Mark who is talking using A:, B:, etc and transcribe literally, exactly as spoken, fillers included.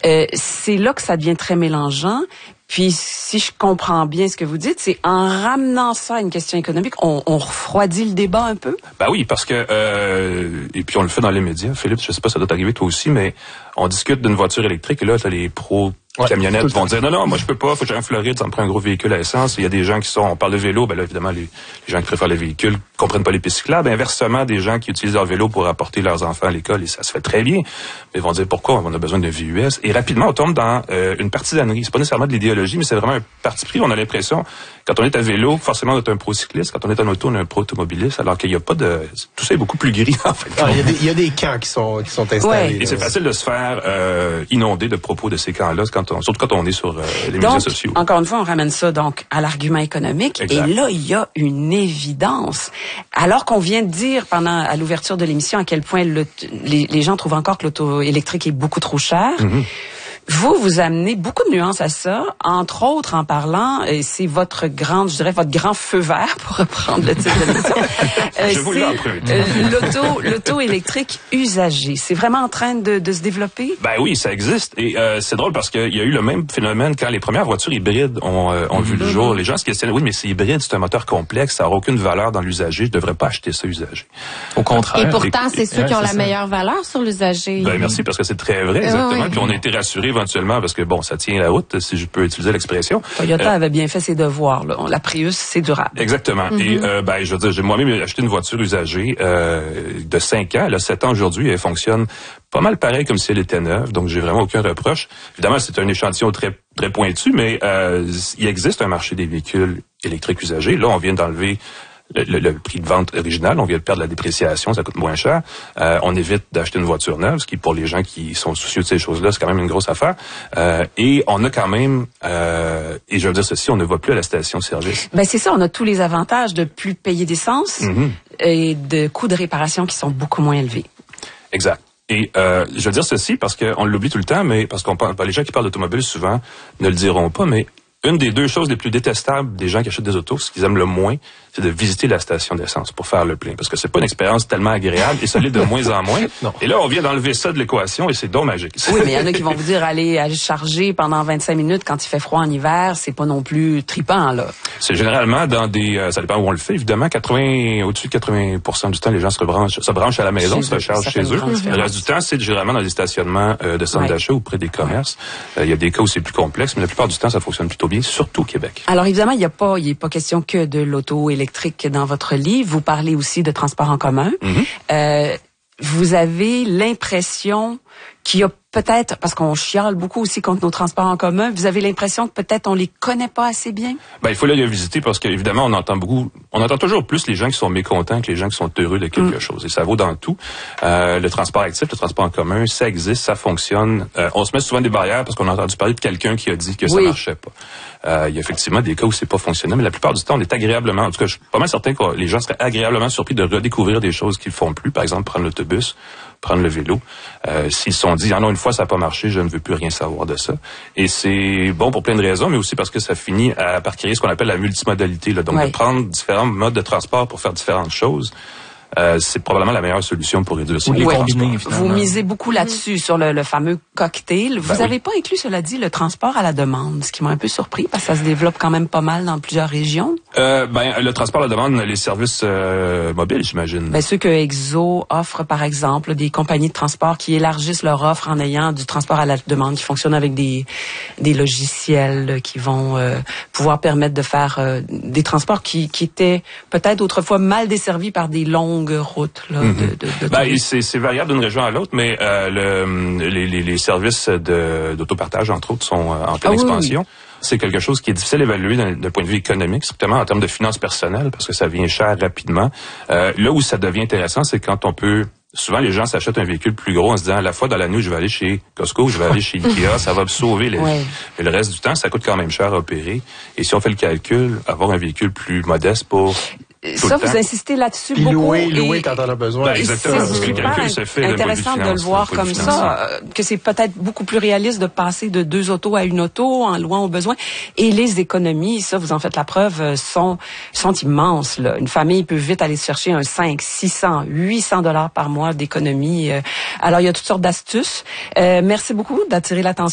A: Euh, c'est là que ça devient très mélangeant. Puis, si je comprends bien ce que vous dites, c'est en ramenant ça à une question économique, on, on refroidit le débat un peu?
B: Ben oui, parce que, euh, et puis on le fait dans les médias. Philippe, je sais pas, ça doit t'arriver toi aussi, mais on discute d'une voiture électrique et là, t'as les pros ouais, camionnettes vont dire, non, non, moi je peux pas, faut que j'aille en Floride, ça me prend un gros véhicule à essence. Il y a des gens qui sont, on parle de vélo, ben là, évidemment, les, les gens qui préfèrent les véhicules comprennent pas les pistes cyclables. Inversement, des gens qui utilisent leur vélo pour apporter leurs enfants à l'école, et ça se fait très bien. Mais ils vont dire, pourquoi on a besoin d'un V U S? Et rapidement, on tombe dans euh, une partisanerie. C'est pas nécessairement de l'idéologie, mais c'est vraiment un parti pris. On a l'impression, quand on est à vélo, forcément, on est un pro-cycliste. Quand on est en auto, on est un pro-automobiliste. Alors qu'il y a pas de, tout ça est beaucoup plus gris, en fait.
C: Ah, il y a des, il y a des camps qui sont, qui sont installés.
A: Ouais.
B: Et c'est facile de se faire euh, inonder de propos de ces camps-là, quand on, surtout quand on est sur euh, les donc, médias sociaux.
A: Encore une fois, on ramène ça donc à l'argument économique. Exact. Et là, il y a une évidence. Alors qu'on vient de dire pendant à l'ouverture de l'émission à quel point le, les, les gens trouvent encore que l'auto électrique est beaucoup trop cher. Mm-hmm. Vous, vous amenez beaucoup de nuances à ça, entre autres en parlant, et c'est votre grande, je dirais, votre grand feu vert, pour reprendre le titre de l'émission.
B: euh, je vous l'emprunte.
A: Euh, l'auto, l'auto électrique usagée. C'est vraiment en train de, de se développer?
B: Ben oui, ça existe. Et euh, c'est drôle parce qu'il y a eu le même phénomène quand les premières voitures hybrides ont, euh, ont mm-hmm. vu le jour. Les gens se questionnent, oui, mais c'est hybride, c'est un moteur complexe, ça n'aura aucune valeur dans l'usager, je devrais pas acheter ça usagé.
D: Au contraire.
E: Et pourtant, c'est ceux
D: ouais,
E: qui ont la
D: ça.
E: meilleure valeur sur l'usager.
B: Ben merci, parce que c'est très vrai, exactement. Oui. Puis on a été rassurés éventuellement parce que, bon, ça tient la route, si je peux utiliser l'expression.
A: Toyota euh, avait bien fait ses devoirs, là. La Prius, c'est durable.
B: Exactement. Mm-hmm. Et, euh, ben, je veux dire, j'ai moi-même acheté une voiture usagée euh, de cinq ans. Elle a sept ans aujourd'hui. Elle fonctionne pas mal pareil comme si elle était neuve. Donc, j'ai vraiment aucun reproche. Évidemment, c'est un échantillon très, très pointu, mais euh, il existe un marché des véhicules électriques usagés. Là, on vient d'enlever Le, le, le prix de vente original, on vient de perdre la dépréciation, ça coûte moins cher. Euh, on évite d'acheter une voiture neuve, ce qui, pour les gens qui sont soucieux de ces choses-là, c'est quand même une grosse affaire. Euh, et on a quand même, euh, et je veux dire ceci, on ne va plus à la station-service.
A: Ben c'est ça, on a tous les avantages de plus payer d'essence mm-hmm. et de coûts de réparation qui sont beaucoup moins élevés.
B: Exact. Et euh, je veux dire ceci parce qu'on l'oublie tout le temps, mais parce qu'on parle, les gens qui parlent d'automobile souvent ne le diront pas, mais une des deux choses les plus détestables des gens qui achètent des autos, ce qu'ils aiment le moins, c'est de visiter la station d'essence pour faire le plein. Parce que c'est pas une expérience tellement agréable et ça l'est de moins en moins. Non. Et là, on vient d'enlever ça de l'équation et c'est donc magique.
A: Oui, mais il y en a qui vont vous dire aller, aller charger pendant vingt-cinq minutes quand il fait froid en hiver, c'est pas non plus trippant, là.
B: C'est généralement dans des... Euh, ça dépend où on le fait, évidemment. quatre-vingts, au-dessus de quatre-vingts pour cent du temps, les gens se rebranchent, se branchent à la maison, se rechargent chez eux. Le reste du temps, c'est généralement dans des stationnements euh, de centres ouais. d'achat ou près des commerces. Il ouais. euh, y a des cas où c'est plus complexe, mais la plupart du temps, ça fonctionne plutôt bien, surtout au Québec.
A: Alors évidemment, il n'y a pas, il n'est pas question que de l'auto électrique dans votre livre. Vous parlez aussi de transport en commun. Mm-hmm. Euh, vous avez l'impression qu'il y a peut-être, parce qu'on chiale beaucoup aussi contre nos transports en commun, vous avez l'impression que peut-être on les connaît pas assez bien? Ben,
B: il faut les visiter parce qu'évidemment, on entend beaucoup, on entend toujours plus les gens qui sont mécontents que les gens qui sont heureux de quelque mm. chose. Et ça vaut dans tout. Euh, le transport actif, le transport en commun, ça existe, ça fonctionne. Euh, on se met souvent des barrières parce qu'on a entendu parler de quelqu'un qui a dit que oui. ça marchait pas. Euh, il y a effectivement des cas où c'est pas fonctionnel, mais la plupart du temps, on est agréablement, en tout cas, je suis pas mal certain que les gens seraient agréablement surpris de redécouvrir des choses qu'ils font plus. Par exemple, prendre l'autobus, prendre le vélo. Euh, s'ils se sont dit, ah non, une fois ça n'a pas marché, je ne veux plus rien savoir de ça. Et c'est bon pour plein de raisons, mais aussi parce que ça finit à, par créer ce qu'on appelle la multimodalité. Là. Donc, ouais. de prendre différents modes de transport pour faire différentes choses. Euh, c'est probablement la meilleure solution pour réduire ça.
A: Oui, vous misez beaucoup là-dessus, mmh. sur le, le fameux cocktail. Vous n'avez ben oui. pas inclus, cela dit, le transport à la demande, ce qui m'a un peu surpris, parce que ça se développe quand même pas mal dans plusieurs régions.
B: Euh, ben, le transport à la demande, les services euh, mobiles, j'imagine.
A: Ben, ceux que Exo offre, par exemple, des compagnies de transport qui élargissent leur offre en ayant du transport à la demande, qui fonctionne avec des, des logiciels qui vont euh, pouvoir permettre de faire euh, des transports qui, qui étaient peut-être autrefois mal desservis par des longues routes. Là, mm-hmm. de, de, de
B: ben, c'est, c'est variable d'une région à l'autre, mais euh, le, les, les, les services de, d'autopartage, entre autres, sont en pleine ah, expansion. Oui, oui. C'est quelque chose qui est difficile à évaluer d'un, d'un point de vue économique, strictement en termes de finances personnelles, parce que ça vient cher rapidement. Euh, là où ça devient intéressant, c'est quand on peut... Souvent, les gens s'achètent un véhicule plus gros en se disant, à la fois dans la nuit, je vais aller chez Costco, je vais aller chez Ikea, ça va me sauver la vie. Ouais. Mais le reste du temps, ça coûte quand même cher à opérer. Et si on fait le calcul, avoir un véhicule plus modeste pour...
A: Ça, vous insistez là-dessus
C: Puis
A: beaucoup.
C: Louer, louer quand on a besoin.
B: Ben, exactement, parce que le calcul se fait.
A: C'est intéressant de le voir comme ça, que c'est peut-être beaucoup plus réaliste de passer de deux autos à une auto en louant au besoin. Et les économies, ça, vous en faites la preuve, sont sont immenses. Là. Une famille peut vite aller chercher un cinq, six cents, huit cents dollars par mois d'économie. Alors, il y a toutes sortes d'astuces. Euh, merci beaucoup d'attirer l'attention.